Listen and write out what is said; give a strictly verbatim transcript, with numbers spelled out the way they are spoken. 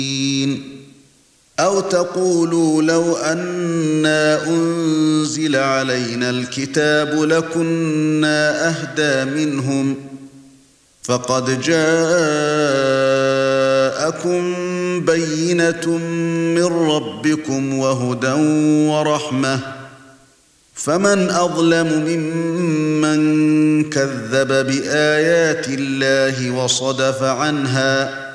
أَوْ تَقُولُوا لَوْ أَنَّا أُنْزِلَ عَلَيْنَا الْكِتَابُ لَكُنَّا أَهْدَى مِنْهُمْ فَقَدْ جَاءَكُمْ بَيِّنَةٌ مِّن رَّبِّكُمْ وَهُدًى وَرَحْمَةٌ فَمَنْ أَظْلَمُ مِمَّنْ كَذَّبَ بِآيَاتِ اللَّهِ وَصَدَفَ عَنْهَا